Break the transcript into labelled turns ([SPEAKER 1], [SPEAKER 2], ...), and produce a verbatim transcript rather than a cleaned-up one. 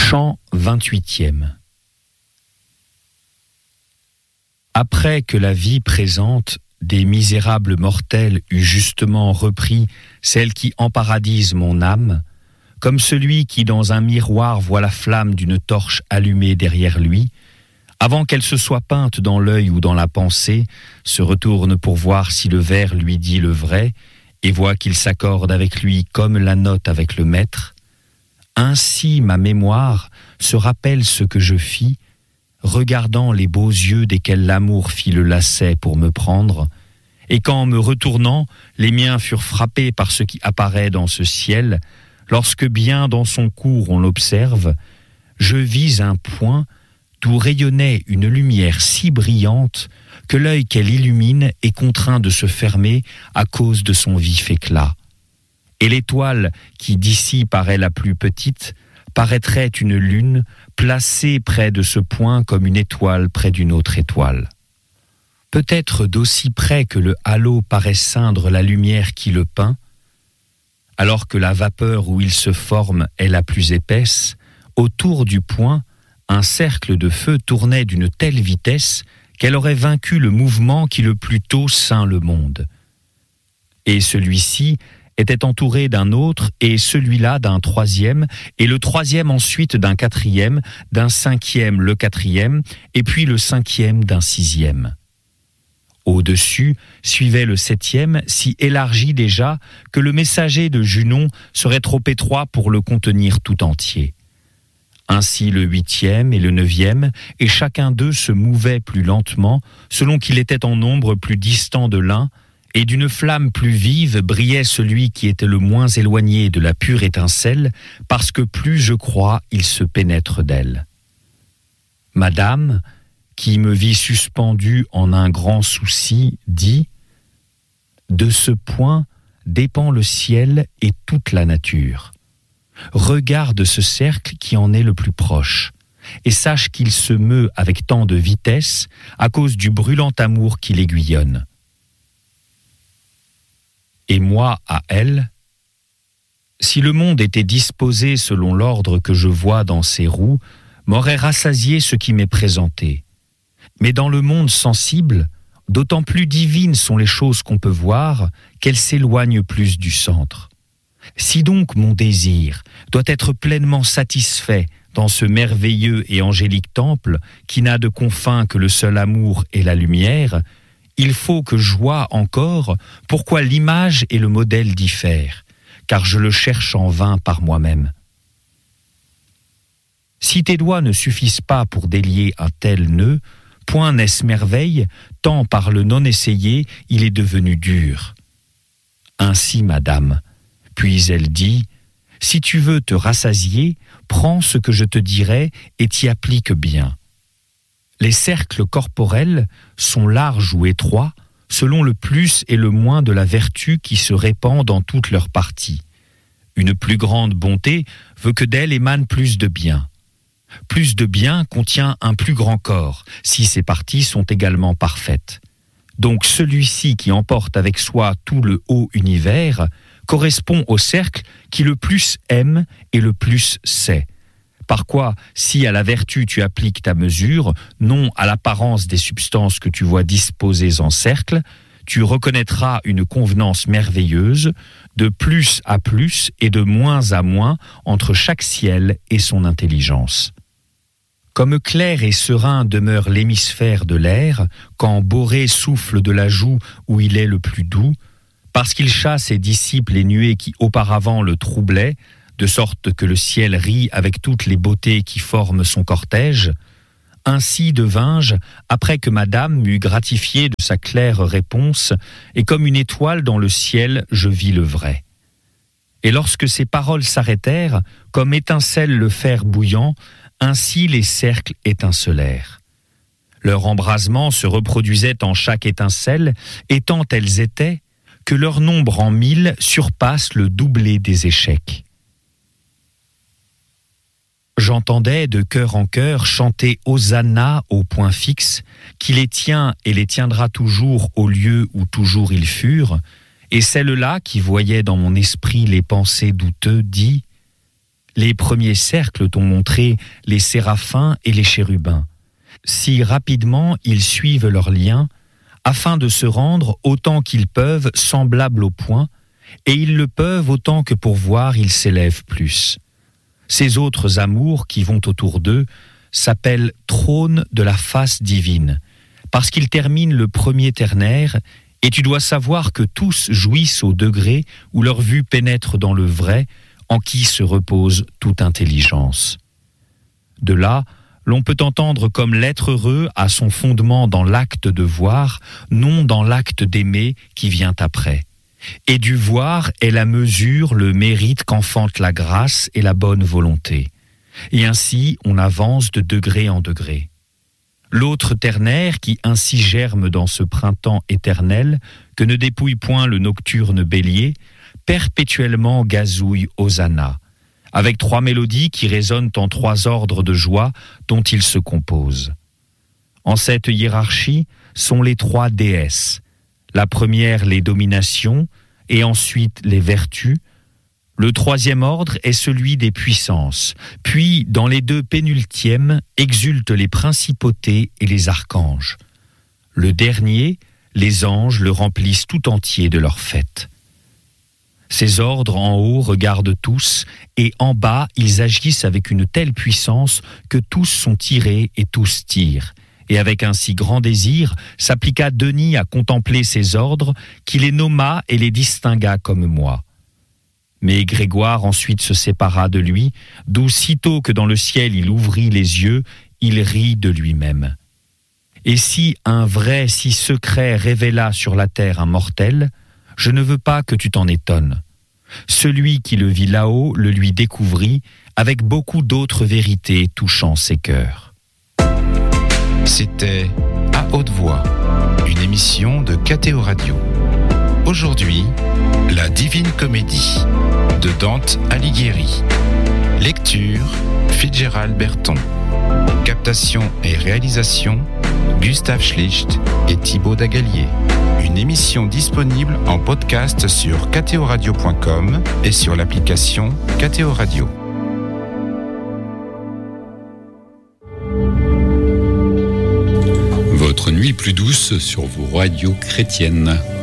[SPEAKER 1] Chant vingt-huitième. Après que la vie présente des misérables mortels eut justement repris celle qui emparadise mon âme, comme celui qui dans un miroir voit la flamme d'une torche allumée derrière lui, avant qu'elle se soit peinte dans l'œil ou dans la pensée, se retourne pour voir si le verre lui dit le vrai, et voit qu'il s'accorde avec lui comme la note avec le maître. Ainsi ma mémoire se rappelle ce que je fis, regardant les beaux yeux desquels l'amour fit le lacet pour me prendre, et qu'en me retournant, les miens furent frappés par ce qui apparaît dans ce ciel, lorsque bien dans son cours on l'observe, je vis un point d'où rayonnait une lumière si brillante que l'œil qu'elle illumine est contraint de se fermer à cause de son vif éclat. Et l'étoile qui d'ici paraît la plus petite, paraîtrait une lune placée près de ce point comme une étoile près d'une autre étoile. Peut-être d'aussi près que le halo paraît ceindre la lumière qui le peint, alors que la vapeur où il se forme est la plus épaisse, autour du point, un cercle de feu tournait d'une telle vitesse qu'elle aurait vaincu le mouvement qui le plus tôt ceint le monde. Et celui-ci était entouré d'un autre, et celui-là d'un troisième, et le troisième ensuite d'un quatrième, d'un cinquième le quatrième, et puis le cinquième d'un sixième. Au-dessus suivait le septième, si élargi déjà que le messager de Junon serait trop étroit pour le contenir tout entier. Ainsi le huitième et le neuvième, et chacun d'eux se mouvait plus lentement, selon qu'il était en nombre plus distant de l'un, et d'une flamme plus vive brillait celui qui était le moins éloigné de la pure étincelle, parce que plus, je crois, il se pénètre d'elle. Madame, qui me vit suspendu en un grand souci, dit « De ce point dépend le ciel et toute la nature. Regarde ce cercle qui en est le plus proche, et sache qu'il se meut avec tant de vitesse à cause du brûlant amour qui l'aiguillonne. Et moi à elle, si le monde était disposé selon l'ordre que je vois dans ses roues, m'aurait rassasié ce qui m'est présenté. Mais dans le monde sensible, d'autant plus divines sont les choses qu'on peut voir qu'elles s'éloignent plus du centre. Si donc mon désir doit être pleinement satisfait dans ce merveilleux et angélique temple qui n'a de confins que le seul amour et la lumière, il faut que je vois encore pourquoi l'image et le modèle diffèrent, car je le cherche en vain par moi-même. Si tes doigts ne suffisent pas pour délier un tel nœud, point n'est-ce merveille, tant par le non-essayé il est devenu dur. Ainsi, madame, puis elle dit, « Si tu veux te rassasier, prends ce que je te dirai et t'y applique bien. Les cercles corporels sont larges ou étroits, selon le plus et le moins de la vertu qui se répand dans toutes leurs parties. Une plus grande bonté veut que d'elle émane plus de bien. Plus de bien contient un plus grand corps, si ses parties sont également parfaites. Donc celui-ci qui emporte avec soi tout le haut univers correspond au cercle qui le plus aime et le plus sait. Par quoi, si à la vertu tu appliques ta mesure, non à l'apparence des substances que tu vois disposées en cercle, tu reconnaîtras une convenance merveilleuse, de plus à plus et de moins à moins entre chaque ciel et son intelligence. Comme clair et serein demeure l'hémisphère de l'air, quand Borée souffle de la joue où il est le plus doux, parce qu'il chasse et dissipe les nuées qui auparavant le troublaient, de sorte que le ciel rit avec toutes les beautés qui forment son cortège, ainsi devins-je, après que madame m'eut gratifié de sa claire réponse, et comme une étoile dans le ciel, je vis le vrai. Et lorsque ces paroles s'arrêtèrent, comme étincelle le fer bouillant, ainsi les cercles étincelèrent. Leur embrasement se reproduisait en chaque étincelle, et tant elles étaient, que leur nombre en mille surpasse le doublé des échecs. J'entendais de cœur en cœur chanter Hosanna au point fixe, qui les tient et les tiendra toujours au lieu où toujours ils furent, et celle-là qui voyait dans mon esprit les pensées douteux dit Les premiers cercles t'ont montré les séraphins et les chérubins. Si rapidement ils suivent leurs liens, afin de se rendre autant qu'ils peuvent semblables au point, et ils le peuvent autant que pour voir ils s'élèvent plus. Ces autres amours qui vont autour d'eux s'appellent trône de la face divine, parce qu'ils terminent le premier ternaire, et tu dois savoir que tous jouissent au degré où leur vue pénètre dans le vrai, en qui se repose toute intelligence. De là, l'on peut entendre comme l'être heureux a son fondement dans l'acte de voir, non dans l'acte d'aimer qui vient après. Et du voir est la mesure, le mérite qu'enfante la grâce et la bonne volonté. Et ainsi, on avance de degré en degré. L'autre ternaire qui ainsi germe dans ce printemps éternel, que ne dépouille point le nocturne bélier, perpétuellement gazouille Hosanna, avec trois mélodies qui résonnent en trois ordres de joie dont il se compose. En cette hiérarchie sont les trois déesses, la première les dominations et ensuite les vertus. Le troisième ordre est celui des puissances, puis dans les deux pénultièmes exultent les principautés et les archanges. Le dernier, les anges le remplissent tout entier de leur fête. Ces ordres en haut regardent tous, et en bas ils agissent avec une telle puissance que tous sont tirés et tous tirent. Et avec un si grand désir, s'appliqua Denis à contempler ces ordres, qui les nomma et les distingua comme moi. Mais Grégoire ensuite se sépara de lui, d'où sitôt que dans le ciel il ouvrit les yeux, il rit de lui-même. Et si un vrai si secret révéla sur la terre un mortel, je ne veux pas que tu t'en étonnes. Celui qui le vit là-haut le lui découvrit, avec beaucoup d'autres vérités touchant ses cœurs.
[SPEAKER 2] C'était À Haute Voix, une émission de K T O Radio. Aujourd'hui, La Divine Comédie de Dante Alighieri. Lecture, Fitzgerald Berton. Captation et réalisation, Gustave Schlicht et Thibaut Dagalier. Une émission disponible en podcast sur k t o radio point com et sur l'application K T O Radio.
[SPEAKER 3] Votre nuit plus douce sur vos radios chrétiennes.